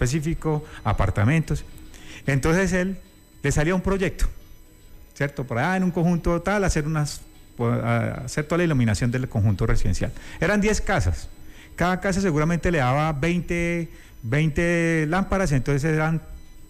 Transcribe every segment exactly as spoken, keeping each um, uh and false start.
específico, apartamentos. Entonces él le salía un proyecto, ¿cierto? Por allá en un conjunto tal, hacer unas, hacer toda la iluminación del conjunto residencial. Eran diez casas. Cada casa seguramente le daba veinte, veinte lámparas, entonces eran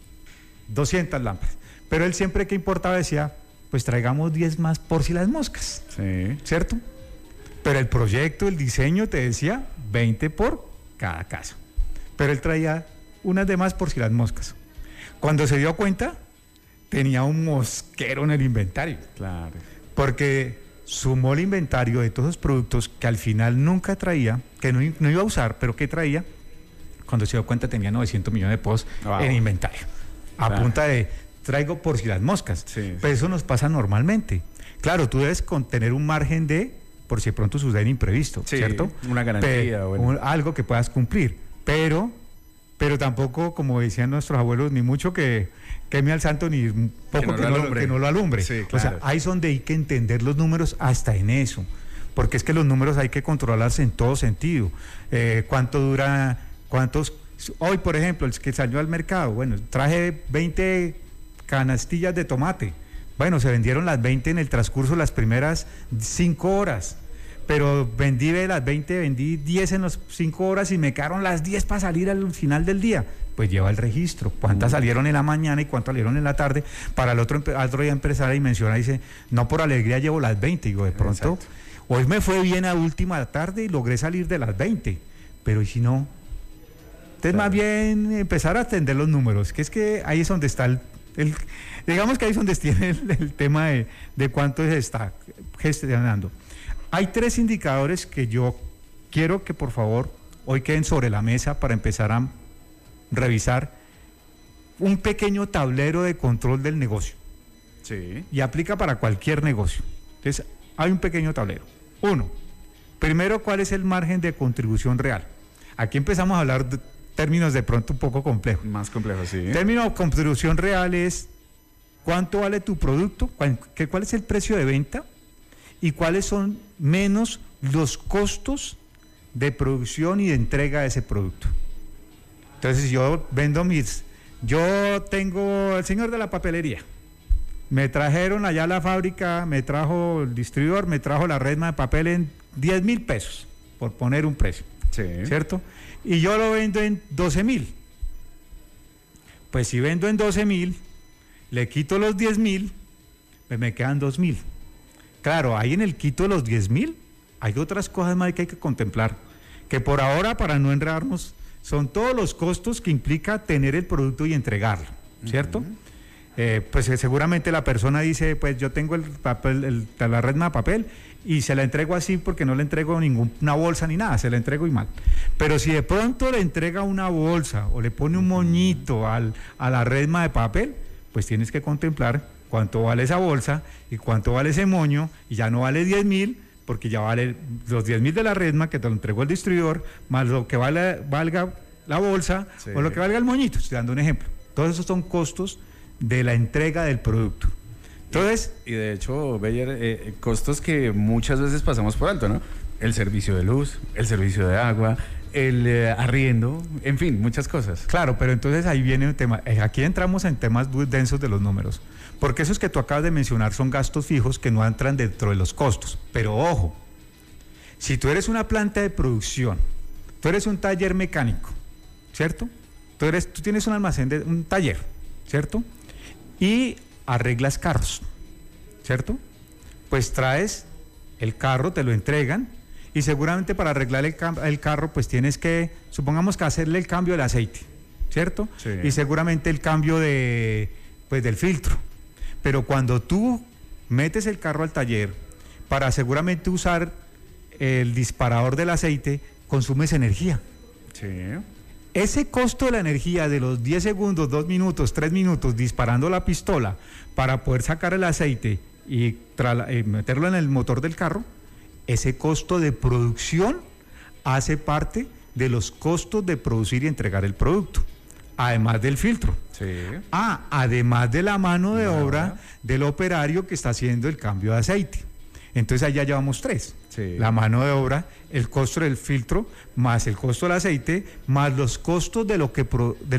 doscientas lámparas. Pero él siempre que importaba decía, pues traigamos diez más por si las moscas, sí. ¿cierto? Pero el proyecto, el diseño te decía veinte por cada casa. Pero él traía unas de más por si las moscas. Cuando se dio cuenta, tenía un mosquero en el inventario. Claro. Porque sumó el inventario de todos los productos que al final nunca traía, que no, no iba a usar, pero que traía. Cuando se dio cuenta tenía novecientos millones de pesos wow. en inventario. A claro. punta de, traigo por si las moscas. Sí, pero sí. eso nos pasa normalmente. Claro, tú debes tener un margen de, por si de pronto sucede imprevisto, sí, ¿cierto? Una garantía. Pero, bueno. un, algo que puedas cumplir. Pero, pero tampoco, como decían nuestros abuelos, ni mucho que queme al santo, ni poco que no, que no, que no lo alumbre. Sí, claro. O sea, ahí es donde hay que entender los números hasta en eso. Porque es que los números hay que controlarlos en todo sentido. Eh, ¿Cuánto dura? ¿Cuántos? Hoy, por ejemplo, el que salió al mercado, bueno, traje veinte canastillas de tomate. Bueno, se vendieron las veinte en el transcurso de las primeras cinco horas. Pero vendí de las veinte, vendí diez en las cinco horas y me quedaron las diez para salir al final del día. Pues lleva el registro, cuántas salieron en la mañana y cuántas salieron en la tarde. Para el otro, al otro día empezar y menciona, dice, no por alegría llevo las veinte. Digo, de pronto, exacto. Hoy me fue bien a última tarde y logré salir de las veinte. Pero ¿y si no? Entonces, claro. más bien empezar a atender los números, que es que ahí es donde está el, el digamos que ahí es donde tiene el, el tema de, de cuánto se está gestionando. Hay tres indicadores que yo quiero que por favor hoy queden sobre la mesa para empezar a revisar un pequeño tablero de control del negocio. Sí. Y aplica para cualquier negocio. Entonces, hay un pequeño tablero. Uno, primero, ¿cuál es el margen de contribución real? Aquí empezamos a hablar de términos de pronto un poco complejos. Más complejos, sí. Término de contribución real es cuánto vale tu producto, cuál, cuál es el precio de venta y cuáles son menos los costos de producción y de entrega de ese producto. Entonces, yo vendo mis... Yo tengo el señor de la papelería. Me trajeron allá a la fábrica, me trajo el distribuidor, me trajo la resma de papel en diez mil pesos, por poner un precio. Sí. ¿Cierto? Y yo lo vendo en doce mil. Pues si vendo en doce mil, le quito los diez mil, pues me quedan dos mil. Claro, ahí en el quito de los diez mil hay otras cosas más que hay que contemplar, que por ahora, para no enredarnos, son todos los costos que implica tener el producto y entregarlo, ¿cierto? Uh-huh. Eh, pues eh, seguramente la persona dice, pues yo tengo el papel, el, la resma de papel y se la entrego así porque no le entrego ninguna bolsa ni nada, se la entrego y mal. Pero si de pronto le entrega una bolsa o le pone un moñito al, a la resma de papel, pues tienes que contemplar cuánto vale esa bolsa y cuánto vale ese moño, y ya no vale diez mil, porque ya vale los diez mil de la resma que te lo entregó el distribuidor, más lo que vale, valga la bolsa, sí, o lo que valga el moñito, estoy dando un ejemplo. Todos esos son costos de la entrega del producto. Entonces, y, y de hecho, Beyer, eh, costos que muchas veces pasamos por alto, ¿no? El servicio de luz, el servicio de agua, el eh, arriendo, en fin, muchas cosas. Claro, pero entonces ahí viene un tema, aquí entramos en temas muy densos de los números, porque esos que tú acabas de mencionar son gastos fijos que no entran dentro de los costos. Pero ojo, si tú eres una planta de producción, tú eres un taller mecánico, ¿cierto? Tú, eres, tú tienes un almacén, de un taller, ¿cierto? Y arreglas carros, ¿cierto? Pues traes el carro, te lo entregan, y seguramente para arreglar el, el carro, pues tienes que, supongamos que hacerle el cambio del aceite, ¿cierto? Sí. Y seguramente el cambio de, pues, del filtro. Pero cuando tú metes el carro al taller, para seguramente usar el disparador del aceite, consumes energía. Sí. Ese costo de la energía de los diez segundos, dos minutos, tres minutos disparando la pistola para poder sacar el aceite y, y meterlo en el motor del carro, ese costo de producción hace parte de los costos de producir y entregar el producto, además del filtro. Sí. Ah, además de la mano de Nada. obra del operario que está haciendo el cambio de aceite. Entonces allá llevamos tres. Sí. La mano de obra, el costo del filtro, más el costo del aceite, más los costos de lo que, pro, de